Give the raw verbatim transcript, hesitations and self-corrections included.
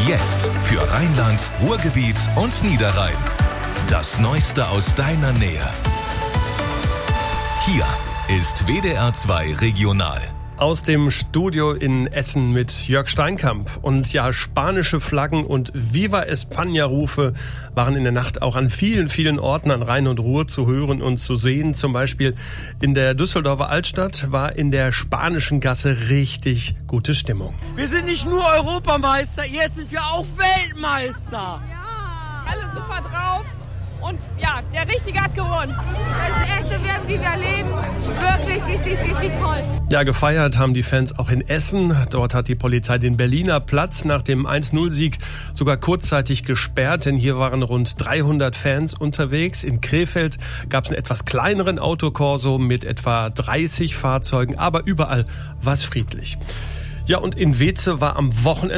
Jetzt für Rheinland, Ruhrgebiet und Niederrhein. Das Neueste aus deiner Nähe. Hier ist W D R zwei Regional. Aus dem Studio in Essen mit Jörg Steinkamp. Und ja, spanische Flaggen und Viva España-Rufe waren in der Nacht auch an vielen, vielen Orten an Rhein und Ruhr zu hören und zu sehen. Zum Beispiel in der Düsseldorfer Altstadt war in der Spanischen Gasse richtig gute Stimmung. Wir sind nicht nur Europameister, jetzt sind wir auch Weltmeister. Ja, alle super drauf. Und ja, der Richtige hat gewonnen. Das ist die erste W M, die wir erleben. Wirklich richtig, richtig toll. Ja, gefeiert haben die Fans auch in Essen. Dort hat die Polizei den Berliner Platz nach dem eins null Sieg sogar kurzzeitig gesperrt, denn hier waren rund dreihundert Fans unterwegs. In Krefeld gab es einen etwas kleineren Autokorso mit etwa dreißig Fahrzeugen, aber überall war es friedlich. Ja, und in Weeze war am Wochenende